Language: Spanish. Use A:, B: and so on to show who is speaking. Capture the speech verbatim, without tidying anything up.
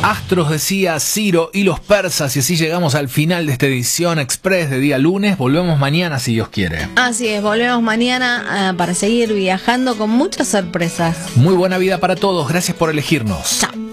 A: Astros, decía Ciro y los persas, y así llegamos al final de esta edición express de día lunes. Volvemos mañana si Dios quiere.
B: Así es, volvemos mañana uh, para seguir viajando con muchas sorpresas.
A: Muy buena vida para todos, gracias por elegirnos.
B: Chao.